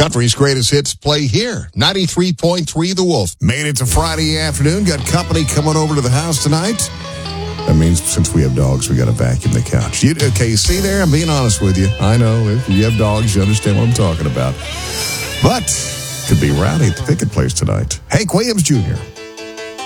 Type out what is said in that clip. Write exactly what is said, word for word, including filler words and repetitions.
Country's greatest hits play here. ninety-three point three The Wolf. Made it to Friday afternoon. Got company coming over to the house tonight. That means since we have dogs, we got to vacuum the couch. You, okay, you see there? I'm being honest with you. I know if you have dogs, you understand what I'm talking about. But could be rowdy at the picket place tonight. Hank Williams Junior